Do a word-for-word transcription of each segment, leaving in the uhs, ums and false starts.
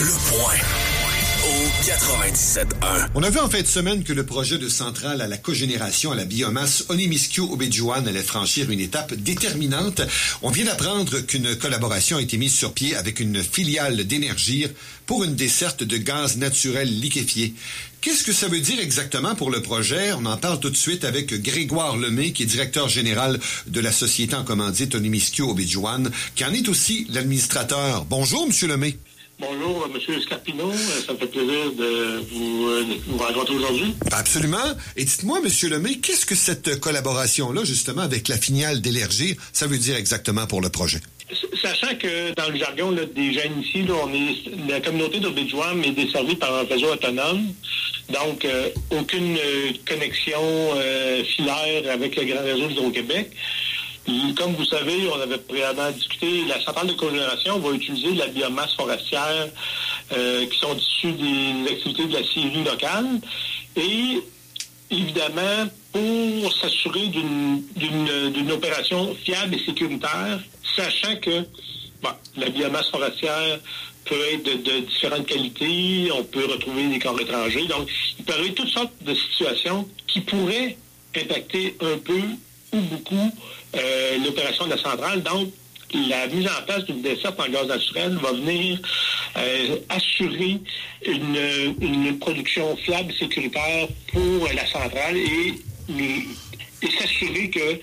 Le Point au quatre-vingt-dix-sept un. On a vu en fin de semaine que le projet de centrale à la cogénération à la biomasse Onimiskio-Obidjouan allait franchir une étape déterminante. On vient d'apprendre qu'une collaboration a été mise sur pied avec une filiale d'Énergir pour une desserte de gaz naturel liquéfié. Qu'est-ce que ça veut dire exactement pour le projet? On en parle tout de suite avec Grégoire Lemay, qui est directeur général de la société en commandite Onimiskio-Obidjouan, qui en est aussi l'administrateur. Bonjour, Monsieur Lemay. Bonjour, M. Scarpino. Ça me fait plaisir de vous, euh, de vous rencontrer aujourd'hui. Absolument. Et dites-moi, M. Lemay, qu'est-ce que cette collaboration-là, justement, avec la filiale d'Énergir, ça veut dire exactement pour le projet? Sachant que dans le jargon là, des gens ici, là, on est, la communauté d'Obidjouan est desservie par un réseau autonome. Donc, euh, aucune euh, connexion euh, filaire avec le grand réseau d'Hydro-Québec. Comme vous savez, on avait préalablement discuté, la centrale de cogénération va utiliser la biomasse forestière euh, qui sont issues des activités de la scierie locale. Et évidemment, pour s'assurer d'une, d'une, d'une opération fiable et sécuritaire, sachant que bon, la biomasse forestière peut être de, de différentes qualités, on peut retrouver des corps étrangers. Donc, il peut y avoir toutes sortes de situations qui pourraient impacter un peu ou beaucoup euh, l'opération de la centrale. Donc, la mise en place d'une desserte en gaz naturel va venir euh, assurer une, une production fiable et sécuritaire pour la centrale et, et s'assurer que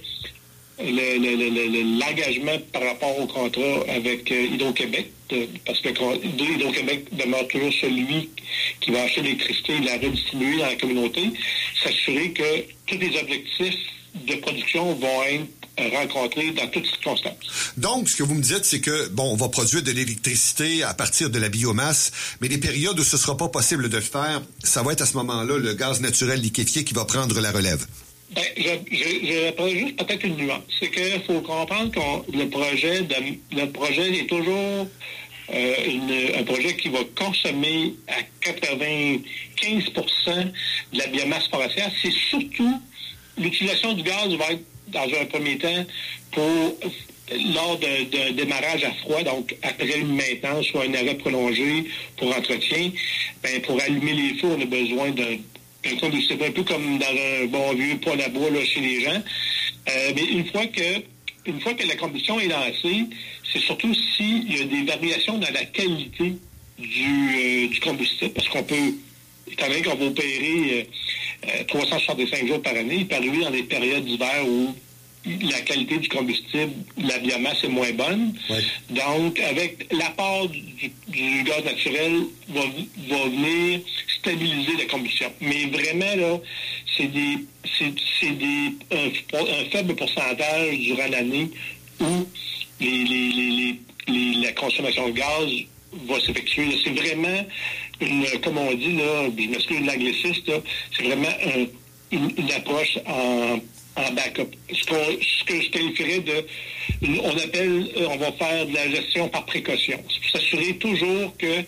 le, le, le, le, l'engagement par rapport au contrat avec euh, Hydro-Québec, de, parce que Hydro-Québec demeure toujours celui qui va acheter l'électricité et la redistribuer dans la communauté, s'assurer que tous les objectifs de production vont être rencontrés dans toutes circonstances. Donc, ce que vous me dites, c'est que, bon, on va produire de l'électricité à partir de la biomasse, mais les périodes où ce ne sera pas possible de le faire, ça va être à ce moment-là le gaz naturel liquéfié qui va prendre la relève. Ben, je, je, je répondrai juste peut-être une nuance. C'est qu'il faut comprendre que le projet de, le projet est toujours euh, une, un projet qui va consommer à quatre-vingt-quinze pour cent de la biomasse forestière. C'est surtout l'utilisation du gaz va être dans un premier temps pour lors d'un démarrage à froid, donc après une maintenance ou un arrêt prolongé pour entretien, ben, pour allumer les feux, on a besoin d'un un combustible, un peu comme dans un bon vieux poêle à bois là, chez les gens. Euh, mais une fois que une fois que la combustion est lancée, c'est surtout s'il y a des variations dans la qualité du, euh, du combustible, parce qu'on peut, étant donné qu'on va opérer euh, trois cent soixante-cinq jours par année, il peut arriver dans des périodes d'hiver où la qualité du combustible, la biomasse est moins bonne. Ouais. Donc, avec l'apport du, du gaz naturel va, va venir stabiliser la combustion. Mais vraiment, là, c'est des c'est, c'est des un, un faible pourcentage durant l'année où les, les, les, les, les, la consommation de gaz va s'effectuer. C'est vraiment une, comme on dit, là, je m'excuse de l'anglicisme, là, c'est vraiment un, une, une approche en en backup. Ce, qu'on, ce que je qualifierais de, on appelle, on va faire de la gestion par précaution. C'est pour s'assurer toujours que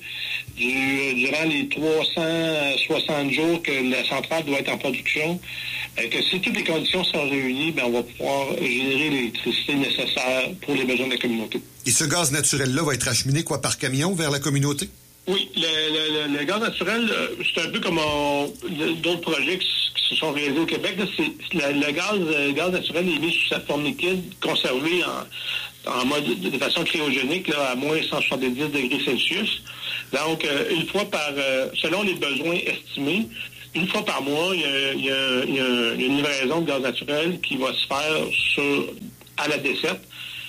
du, durant les trois cent soixante jours que la centrale doit être en production, que si toutes les conditions sont réunies, ben on va pouvoir générer l'électricité nécessaire pour les besoins de la communauté. Et ce gaz naturel-là va être acheminé quoi par camion vers la communauté? Oui, le, le, le gaz naturel, c'est un peu comme on, d'autres projets qui, qui se sont réalisés au Québec. Là, c'est, le, le, gaz, le gaz naturel est mis sous sa forme liquide, conservé en, en mode de façon cryogénique là, à moins cent soixante-dix degrés Celsius. Donc, euh, une fois par, euh, selon les besoins estimés, une fois par mois, il y a, il y a, il y a, il y a une livraison de gaz naturel qui va se faire sur, à la desserte.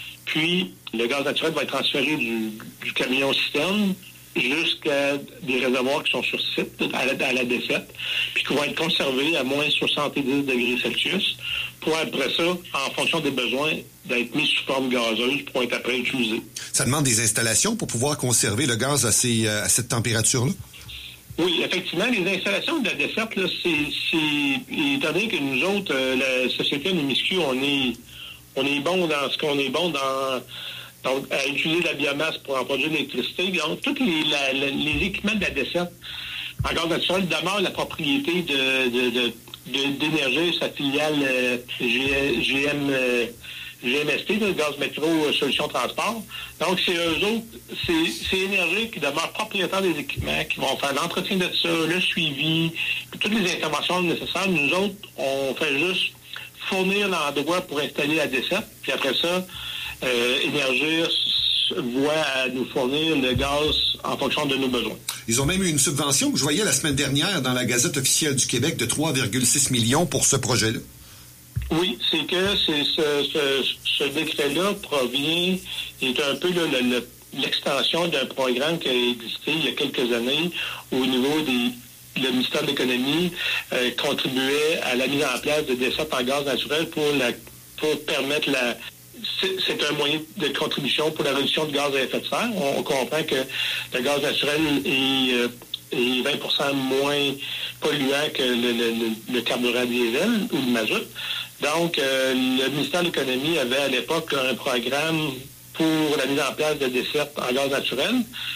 Puis, le gaz naturel va être transféré du, du camion citerne jusqu'à des réservoirs qui sont sur site à la, à la desserte, puis qui vont être conservés à moins soixante-dix degrés Celsius, pour après ça, en fonction des besoins, d'être mis sous forme gazeuse pour être après utilisé. Ça demande des installations pour pouvoir conserver le gaz à, ces, à cette température-là? Oui, effectivement, les installations de la desserte, là, c'est, c'est étant donné que nous autres, euh, la société Onimiskio, on est on est bon dans ce qu'on est bon dans Donc, à utiliser la biomasse pour en produire de l'électricité. Donc, tous les, la, la, les équipements de la desserte en gaz naturel demeurent la propriété de, de, de, de, d'Énergir, sa filiale euh, G, GM, euh, G M S T, le Gaz Métro euh, Solutions Transport. Donc, c'est eux autres, c'est, c'est Énergie qui demeure propriétaire des équipements, qui vont faire l'entretien de ça, le suivi, puis toutes les interventions nécessaires. Nous autres, on fait juste fournir l'endroit pour installer la desserte, puis après ça, euh, Énergie voit à nous fournir le gaz en fonction de nos besoins. Ils ont même eu une subvention que je voyais la semaine dernière dans la Gazette officielle du Québec de trois virgule six millions pour ce projet-là. Oui, c'est que c'est ce, ce, ce décret-là provient, est un peu là, le, le, l'extension d'un programme qui a existé il y a quelques années au niveau des... Le ministère de l'Économie euh, contribuait à la mise en place de dessertes en gaz naturel pour, la, pour permettre la... C'est, c'est un moyen de contribution pour la réduction de gaz à effet de serre. On, on comprend que le gaz naturel est... Euh, et vingt pour cent moins polluant que le, le, le carburant diesel ou le mazout. Donc, euh, le ministère de l'Économie avait à l'époque un programme pour la mise en place de dessertes en gaz naturel.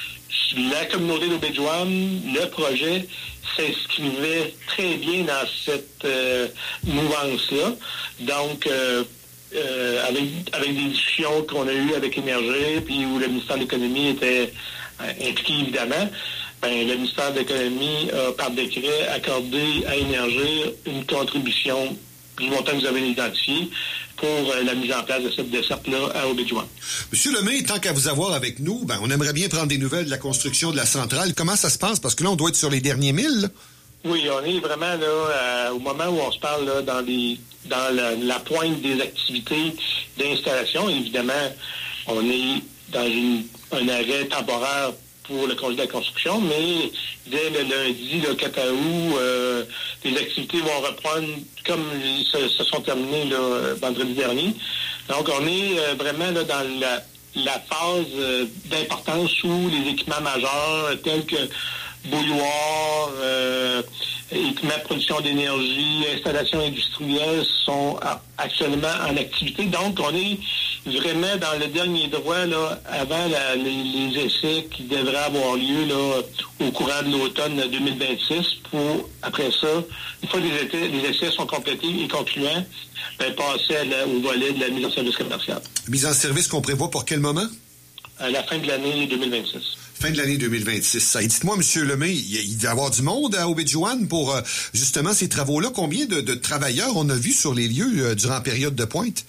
La communauté d'Aubaie-Joanne, le projet s'inscrivait très bien dans cette euh, mouvance-là. Donc, euh, euh, avec, avec des discussions qu'on a eues avec Énergie, puis où le ministère de l'Économie était euh, impliqué évidemment, ben, le ministère de l'Économie a, par décret, accordé à Énergie une contribution du montant que vous avez identifié pour euh, la mise en place de cette desserte-là à Aubaie-Joanne. Monsieur Lemay, tant qu'à vous avoir avec nous, ben, on aimerait bien prendre des nouvelles de la construction de la centrale. Comment ça se passe? Parce que là, on doit être sur les derniers milles. Là. Oui, on est vraiment là euh, au moment où on se parle là, dans, les, dans la, la pointe des activités d'installation. Évidemment, on est dans une, un arrêt temporaire pour le congé de la construction, mais dès le lundi, le quatre août, euh, les activités vont reprendre comme ils se, se sont terminées là, vendredi dernier. Donc, on est euh, vraiment là, dans la, la phase euh, d'importance où les équipements majeurs tels que bouilloire, euh, équipements de production d'énergie, installations industrielles sont a, actuellement en activité. Donc, on est vraiment dans le dernier droit là, avant la, les, les essais qui devraient avoir lieu là, au courant de l'automne deux mille vingt-six pour, après ça, une fois que les essais, les essais sont complétés et concluants, ben, passer à la, au volet de la mise en service commerciale. Mise en service qu'on prévoit pour quel moment? À la fin de l'année deux mille vingt-six. Fin de l'année deux mille vingt-six. Et dites-moi, M. Lemay, il va y avoir du monde à Aubaie-Joanne pour euh, justement ces travaux-là. Combien de, de travailleurs on a vu sur les lieux euh, durant la période de pointe?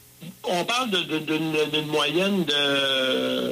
On parle de, de, de, d'une moyenne de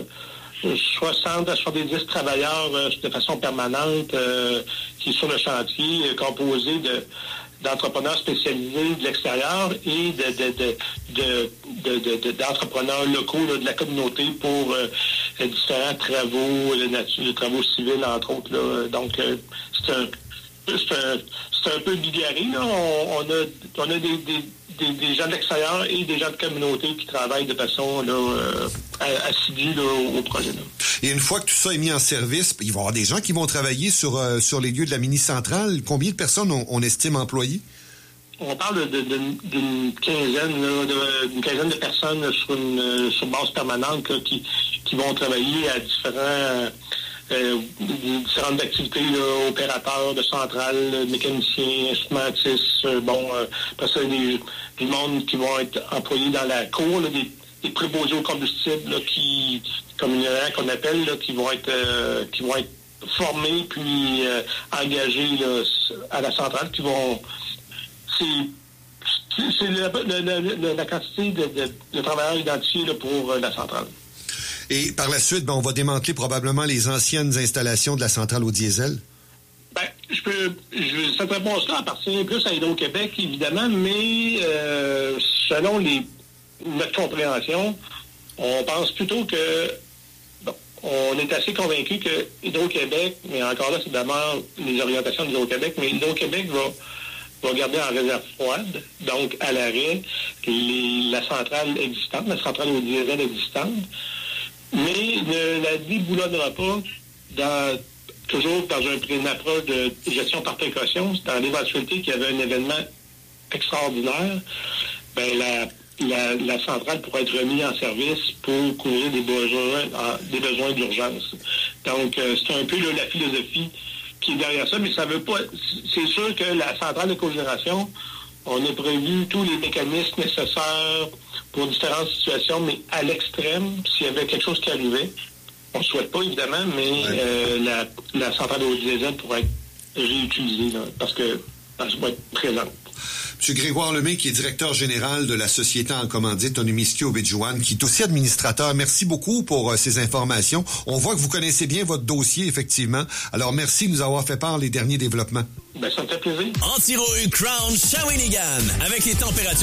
soixante à soixante-dix travailleurs euh, de façon permanente euh, qui sont sur le chantier, euh, composé de, d'entrepreneurs spécialisés de l'extérieur et de, de, de, de, de, de, de, d'entrepreneurs locaux là, de la communauté pour euh, différents travaux, les travaux civils, entre autres. Là. Donc, euh, c'est un, c'est un, c'est un peu bigarré. Là. On, on a, on a des, des Des, des gens de l'extérieur et des gens de communauté qui travaillent de façon là, euh, assidue là, au, au projet. Là. Et une fois que tout ça est mis en service, il va y avoir des gens qui vont travailler sur, euh, sur les lieux de la mini-centrale. Combien de personnes on, on estime employées? On parle de, de, d'une quinzaine, là, de, d'une quinzaine de personnes sur une sur base permanente là, qui, qui vont travailler à différents... Euh, différentes activités, là, opérateurs de centrales, mécaniciens, instrumentistes, euh, bon, euh, après ça, des, du monde qui vont être employés dans la cour, là, des, des préposés au combustible, là, qui, comme une qu'on appelle, là, qui vont être, euh, qui vont être formés puis euh, engagés là, à la centrale, qui vont, c'est, c'est la, la, la, la quantité de, de, de travailleurs identifiés là, pour euh, la centrale. Et par la suite, ben, on va démanteler probablement les anciennes installations de la centrale au diesel? Ben, je peux. Je, cette réponse-là appartient plus à Hydro-Québec, évidemment, mais euh, selon les, notre compréhension, on pense plutôt que. Bon, on est assez convaincu que Hydro-Québec, mais encore là, c'est d'abord les orientations d'Hydro-Québec, mais Hydro-Québec va. va garder en réserve froide, donc à l'arrêt, les, la centrale existante, la centrale au diesel existante, mais ne la déboulonnera pas dans, toujours dans un, une approche de gestion par précaution. Dans l'éventualité qu'il y avait un événement extraordinaire, ben la, la, la centrale pourrait être remise en service pour couvrir des besoins, des besoins d'urgence. Donc, euh, c'est un peu là, la philosophie qui est derrière ça, mais ça veut pas... C'est sûr que la centrale de cogénération On a prévu tous les mécanismes nécessaires pour différentes situations, mais à l'extrême, s'il y avait quelque chose qui arrivait, on ne souhaite pas évidemment, mais ouais. euh, la, la centrale au diesel pourrait être réutilisée là, parce que elle va être présente. M. Grégoire Lemay, qui est directeur général de la société en commandite Onimiskio-Obidjouane, qui est aussi administrateur. Merci beaucoup pour euh, ces informations. On voit que vous connaissez bien votre dossier, effectivement. Alors, merci de nous avoir fait part des derniers développements. Ben, ça me fait plaisir. Anti-rouille Crown Shawinigan, avec les températures